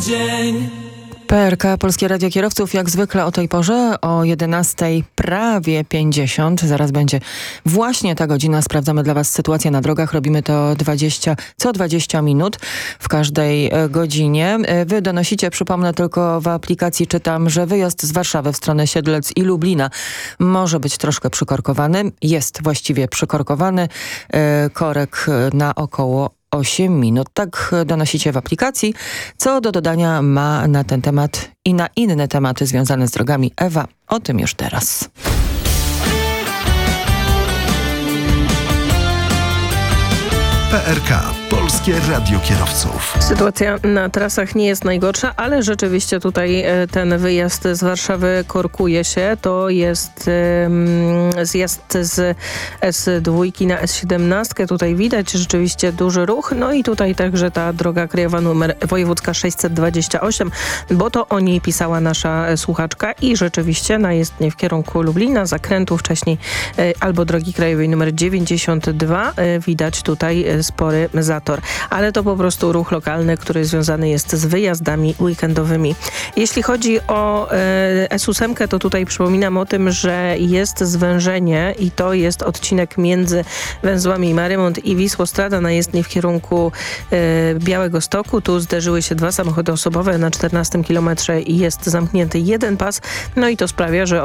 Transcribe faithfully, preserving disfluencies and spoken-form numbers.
Dzień. P R K, Polskie Radio Kierowców, jak zwykle o tej porze, o jedenastej prawie pięćdziesiąt. Zaraz będzie właśnie ta godzina. Sprawdzamy dla Was sytuację na drogach. Robimy to dwadzieścia, co dwadzieścia minut w każdej godzinie. Wy donosicie, przypomnę tylko w aplikacji czytam, że wyjazd z Warszawy w stronę Siedlec i Lublina może być troszkę przykorkowany. Jest właściwie przykorkowany. Korek na około osiem minut. Tak donosicie w aplikacji. Co do dodania ma na ten temat i na inne tematy związane z drogami Ewa. O tym już teraz. P R K. Polskie Radio Kierowców. Sytuacja na trasach nie jest najgorsza, ale rzeczywiście tutaj ten wyjazd z Warszawy korkuje się. To jest um, zjazd z S dwa na S siedemnaście. Tutaj widać rzeczywiście duży ruch. No i tutaj także ta droga krajowa numer wojewódzka sześćset dwadzieścia osiem, bo to o niej pisała nasza słuchaczka i rzeczywiście na jezdnię w kierunku Lublina, zakrętu wcześniej e, albo drogi krajowej numer dziewięćdziesiąt dwa. E, widać tutaj spory zator. Ale to po prostu ruch lokalny, który związany jest z wyjazdami weekendowymi. Jeśli chodzi o e, S osiem, to tutaj przypominam o tym, że jest zwężenie i to jest odcinek między węzłami Marymont i Wisłostrada na jezdni w kierunku e, Białegostoku. Tu zderzyły się dwa samochody osobowe na czternastym kilometrze i jest zamknięty jeden pas. No i to sprawia, że